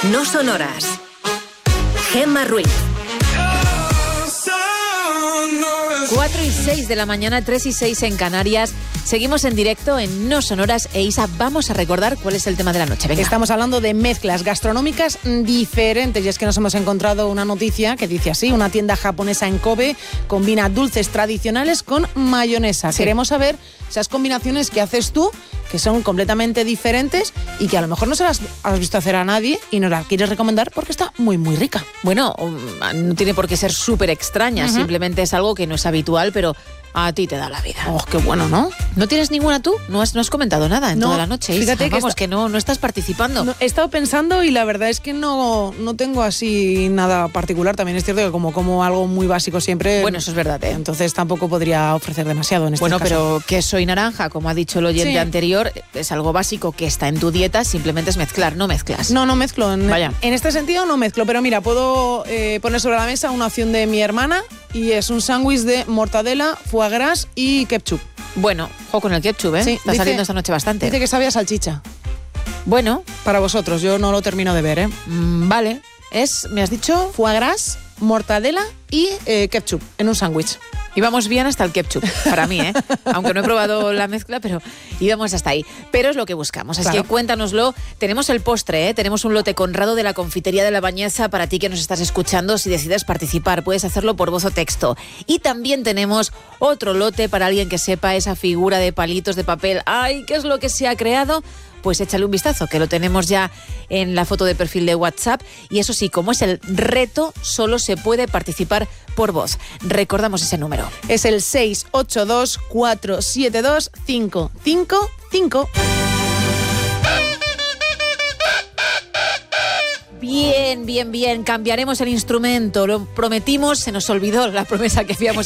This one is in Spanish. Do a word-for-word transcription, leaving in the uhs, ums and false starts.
No Sonoras. Gemma Ruiz. cuatro y seis de la mañana, tres y seis en Canarias. Seguimos en directo en No Sonoras. E Isa, vamos a recordar cuál es el tema de la noche. Venga. Estamos hablando de mezclas gastronómicas diferentes y es que nos hemos encontrado una noticia que dice así: una tienda japonesa en Kobe combina dulces tradicionales con mayonesa. Sí. Queremos saber esas combinaciones que haces tú, que son completamente diferentes y que a lo mejor no se las has visto hacer a nadie y nos las quieres recomendar porque está muy, muy rica. Bueno, no tiene por qué ser súper extraña, uh-huh. Simplemente es algo que no es habitual, pero a ti te da la vida. ¡Oh, qué bueno!, ¿no? ¿No tienes ninguna tú? No has, no has comentado nada en no, toda la noche, Isa. Fíjate que Vamos, está... que no, no estás participando. No, he estado pensando y la verdad es que no, no tengo así nada particular. También es cierto que como como algo muy básico siempre... Bueno, eso es verdad, ¿eh? Entonces tampoco podría ofrecer demasiado en este bueno, caso. Bueno, pero queso y naranja, como ha dicho el oyente sí. anterior, es algo básico que está en tu dieta, simplemente es mezclar, no mezclas. No, no mezclo. En, Vaya. En este sentido no mezclo, pero mira, puedo eh, poner sobre la mesa una opción de mi hermana y es un sándwich de mortadela, foie gras y ketchup. Bueno, ojo con el ketchup, ¿eh? Sí, está dice, saliendo esta noche bastante. Dice que sabe a salchicha. Bueno. Para vosotros, yo no lo termino de ver, ¿eh? Mm, vale. Es, ¿me has dicho? Foie gras, mortadela y eh, ketchup en un sándwich. Íbamos bien hasta el ketchup, para mí, ¿eh? Aunque no he probado la mezcla, pero íbamos hasta ahí. Pero es lo que buscamos, así claro. que cuéntanoslo. Tenemos el postre, ¿eh? Tenemos un lote Conrado de la Confitería de la Bañeza para ti que nos estás escuchando. Si decides participar, puedes hacerlo por voz o texto. Y también tenemos otro lote para alguien que sepa esa figura de palitos de papel. ¡Ay, qué es lo que se ha creado! Pues échale un vistazo, que lo tenemos ya en la foto de perfil de WhatsApp. Y eso sí, como es el reto, solo se puede participar por voz. Recordamos ese número. Es el seis ocho dos, cuatro siete dos, cinco cinco cinco. Bien, bien, bien. Cambiaremos el instrumento. Lo prometimos, se nos olvidó la promesa que habíamos